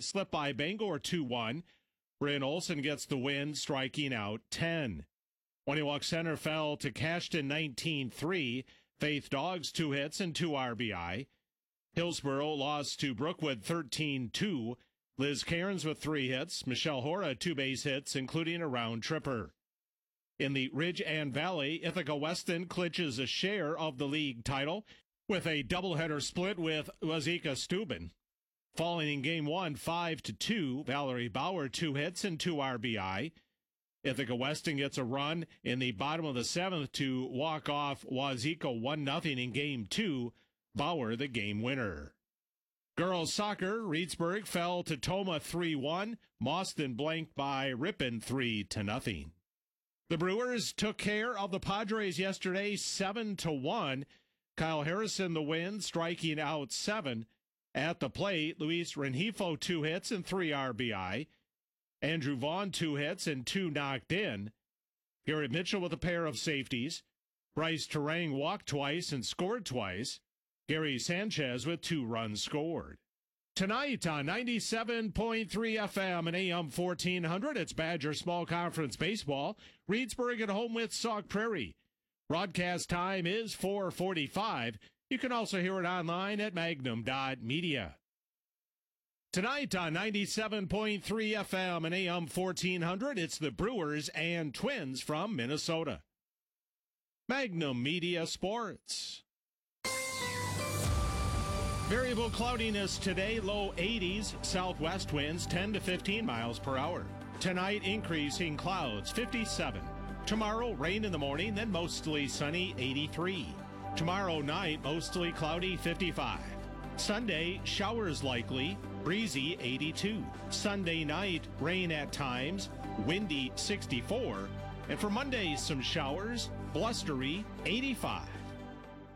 slipped by Bangor 2-1. Bryn Olsen gets the win, striking out 10. Waniwak Center fell to Cashton 19-3. Faith Dogs 2 hits and 2 RBI. Hillsborough lost to Brookwood 13-2. Liz Cairns with 3 hits. Michelle Hora 2 base hits, including a round tripper. In the Ridge and Valley, Ithaca Weston clinches a share of the league title with a doubleheader split with Wazeeka Steuben. Falling in Game 1, 5-2, Valerie Bauer 2 hits and 2 RBI. Ithaca Weston gets a run in the bottom of the 7th to walk off Wazeeka 1-0 in Game 2. Bauer the game winner. Girls soccer, Reedsburg fell to Toma 3-1. Mauston blanked by Ripon 3-0. The Brewers took care of the Padres yesterday 7-1. Kyle Harrison the win, striking out 7. At the plate, Luis Rengifo 2 hits and 3 RBI. Andrew Vaughn 2 hits and 2 knocked in. Garrett Mitchell with a pair of safeties. Bryce Terang walked twice and scored twice. Gary Sanchez with 2 runs scored. Tonight on 97.3 FM and AM 1400, it's Badger Small Conference Baseball. Reedsburg at home with Sauk Prairie. Broadcast time is 4:45. You can also hear it online at magnum.media. Tonight on 97.3 FM and AM 1400, it's the Brewers and Twins from Minnesota. Magnum Media Sports. Variable cloudiness today, low 80s, southwest winds 10 to 15 miles per hour. Tonight, increasing clouds, 57. Tomorrow, rain in the morning, then mostly sunny, 83. Tomorrow night, mostly cloudy, 55. Sunday, showers likely, breezy, 82. Sunday night, rain at times, windy, 64. And for Monday, some showers, blustery, 85.